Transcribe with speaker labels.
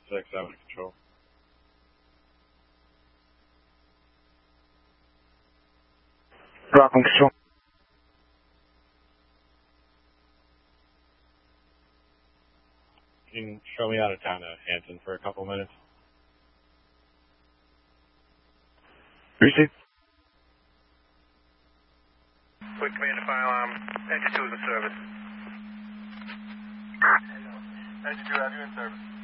Speaker 1: 6-7 control.
Speaker 2: Rockland control.
Speaker 1: Can you show me out of town to Hanson for a couple minutes?
Speaker 2: Receive.
Speaker 3: Quick command to fire alarm. Engine 2 is in service. Engine 2, have you in service?